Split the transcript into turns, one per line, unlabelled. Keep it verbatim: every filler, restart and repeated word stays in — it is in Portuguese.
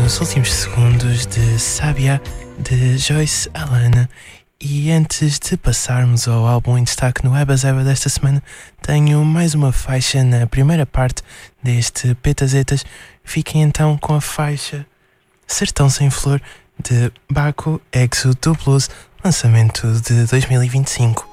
nos últimos segundos de Sábia, de Joyce Allen. E antes de passarmos ao álbum em destaque no Ebas Eba desta semana, tenho mais uma faixa na primeira parte deste Petazetas. Fiquem então com a faixa Sertão Sem Flor, de Baco Exo do Blues, lançamento de dois mil e vinte e cinco.